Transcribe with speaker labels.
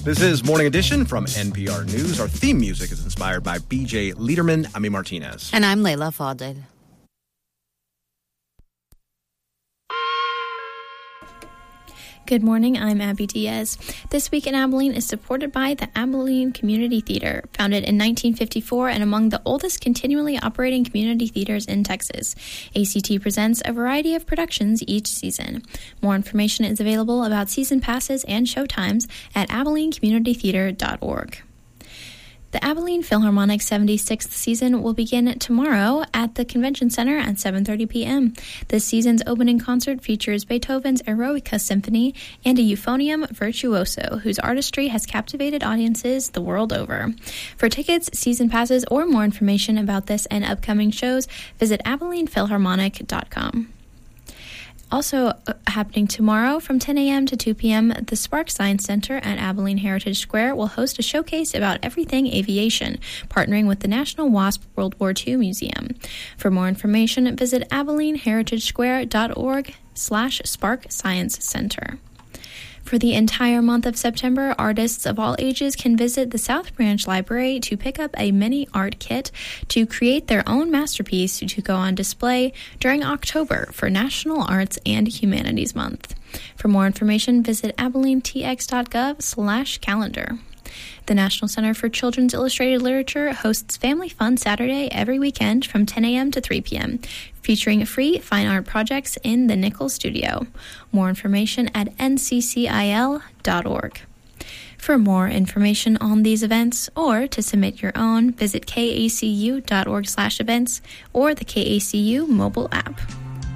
Speaker 1: This is Morning Edition from NPR News. Our theme music is inspired by BJ Liederman, Ami Martinez.
Speaker 2: And I'm Layla Fadel.
Speaker 3: Good morning, I'm Abby Diaz. This Week in Abilene is supported by the Abilene Community Theater, founded in 1954 and among the oldest continually operating community theaters in Texas. ACT presents a variety of productions each season. More information is available about season passes and showtimes at abilenecommunitytheater.org. The Abilene Philharmonic 76th season will begin tomorrow at the Convention Center at 7:30 p.m. This season's opening concert features Beethoven's Eroica Symphony and a euphonium virtuoso whose artistry has captivated audiences the world over. For tickets, season passes, or more information about this and upcoming shows, visit AbilenePhilharmonic.com. Also happening tomorrow from 10 a.m. to 2 p.m., the Spark Science Center at Abilene Heritage Square will host a showcase about everything aviation, partnering with the National WASP World War II Museum. For more information, visit AbileneHeritageSquare.org/Spark Science Center. For the entire month of September, artists of all ages can visit the South Branch Library to pick up a mini art kit to create their own masterpiece to go on display during October for National Arts and Humanities Month. For more information, visit abilenetx.gov/calendar. The National Center for Children's Illustrated Literature hosts Family Fun Saturday every weekend from 10 a.m. to 3 p.m., featuring free fine art projects in the Nickel Studio. More information at nccil.org. For more information on these events or to submit your own, visit kacu.org/events or the KACU mobile app.